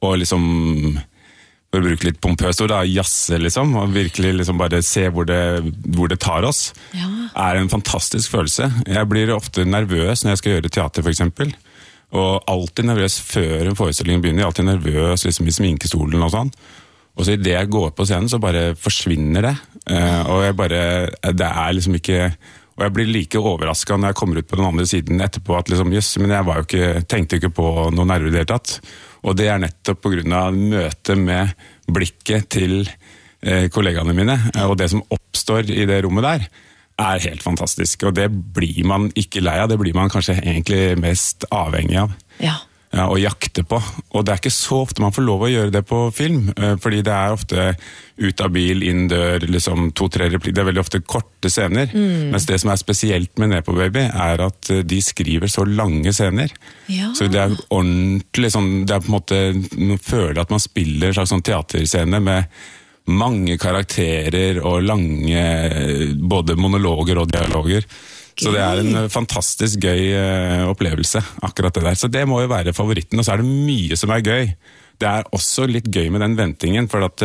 og liksom, for å bruke litt pompøst ord, jazze liksom, og virkelig liksom bare se hvor det tar oss, en fantastisk følelse. Jeg blir ofte nervøs når jeg skal gjøre teater for eksempel, og alltid nervøs før en forestilling begynner, jeg er alltid nervøs liksom, i sminkestolen og sånn. Og så i det jeg går på scenen, så bare forsvinner det. Og det liksom ikke... Og jeg blir like overrasket når jeg kommer ut på den andre siden etterpå, at liksom, jøss, men jeg tenkte ikke på noe nerve i det hele tatt. Og det nettopp på grunn av møtet med blikket til kollegaene mine, og det som oppstår i det rommet der, helt fantastisk. Og det blir man ikke lei av, det blir man kanskje egentlig mest avhengig av. Ja, og jakte på. Og det ikke så ofte man får lov å gjøre det på film, fordi det ofte ut av bil, inn dør, liksom 2-3 replikker, det veldig ofte korte scener, mens det som spesielt med Nepo Baby at de skriver så lange scener. Så det ordentlig, sånn, det på en måte, man føler at man spiller en slags sånn teaterscene med mange karakterer og lange, både monologer og dialoger. Så det en fantastisk gøy opplevelse, akkurat det der. Så det må jo være favoritten, og så det mye som gøy. Det også litt gøy med den ventingen, for at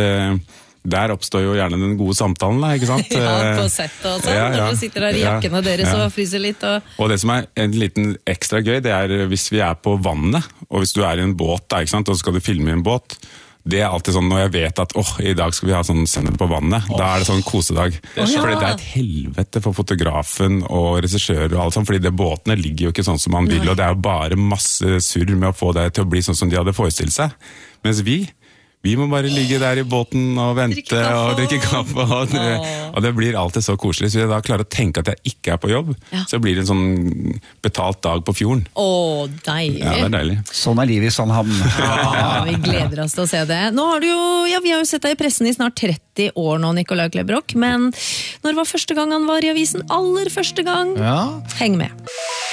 der oppstår jo gjerne den gode samtalen, da, ikke sant? På sett og sånn, når du sitter der i jakkene deres og fryser litt. Og det som en liten ekstra gøy, det hvis vi på vannet, og hvis du i en båt, da, ikke sant? Og så skal du filme i en båt, det alltid sånn, når jeg vet at i dag skal vi ha sånn scene på vannet, da det sånn kosedag. Fordi det et helvete for fotografen og regissører og alt sånt, fordi båtene ligger jo ikke sånn som man vil, og det jo bare masse surr med å få det til å bli sånn som de hadde forestilt seg. Mens vi må bare ligge der i båten og vente og drikke kaffe, og det blir alltid så koselig. Så jeg da klarer å tenke at jeg ikke på jobb, så blir det en sånn betalt dag på fjorden. Deilig. Ja, det deilig. Sånn livet i Sandhamn. Vi gleder oss til å se det. Nå har du jo, vi har jo sett deg i pressen i snart 30 år nå, Nicolai Kleberok, men når var første gang han var i avisen? Aller første gang? Heng med.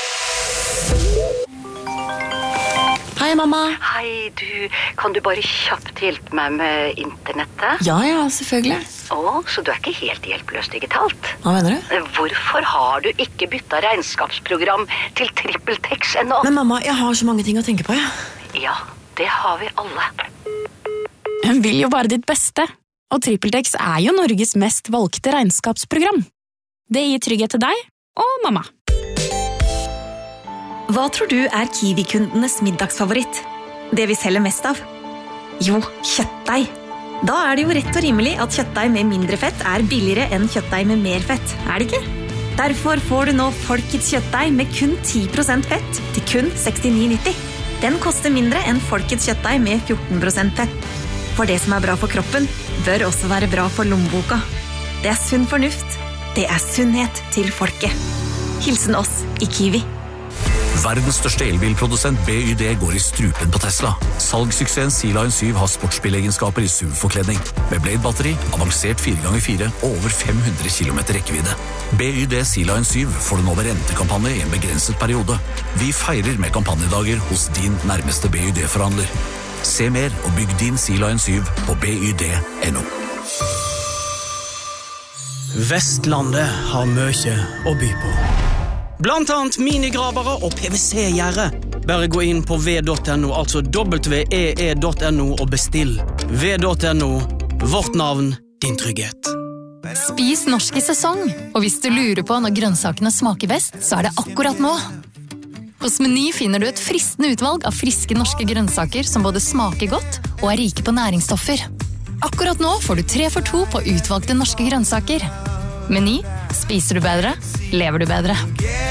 Hei, mamma. Hei, kan du bare kjapt hjelpe meg med internettet? Ja, selvfølgelig. Så du ikke helt hjelpeløs digitalt? Hva mener du? Hvorfor har du ikke byttet regnskapsprogram til TrippelTex ennå? Men mamma, jeg har så mange ting å tenke på, Ja, det har vi alle. Hun vil jo bare ditt beste, og TrippelTex jo Norges mest valgte regnskapsprogram. Det gir trygghet til deg og mamma. Hva tror du Kiwi-kundenes middagsfavoritt? Det vi selger mest av? Jo, kjøttdeig. Da det jo rett og rimelig at kjøttdeig med mindre fett billigere enn kjøttdeig med mer fett, det ikke? Derfor får du nå Folkets kjøttdeig med kun 10% fett til kun 69,90. Den koster mindre enn Folkets kjøttdeig med 14% fett. For det som bra for kroppen, bør også være bra for lommeboka. Det sunn fornuft. Det sunnhet til folket. Hilsen oss i Kiwi. Verdens største elbilprodusent BYD går i strupen på Tesla. Salgssuksessen Sea-Line 7 har sportsbilegenskaper i SUV-forkledning. Med Blade-batteri, avansert 4x4 og over 500 km rekkevidde. BYD Sea-Line 7 får du nå ved rentekampanje i en begrenset periode. Vi feirer med kampanjedager hos din nærmeste BYD-forhandler. Se mer og bygg din Sea-Line 7 på byd.no. Vestlandet har mye å by på. Blant annet minigrabere og PVC-gjerde. Bare gå inn på v.no, altså www.ee.no og bestill. v.no, vårt navn, din trygghet. Spis norsk i sesong, og hvis du lurer på når grønnsakene smaker best, så det akkurat nå. Hos Meny finner du et fristende utvalg av friske norske grønnsaker som både smaker godt og rike på næringsstoffer. Akkurat nå får du 3 for 2 på utvalgte norske grønnsaker. Meny, spiser du bedre, lever du bedre.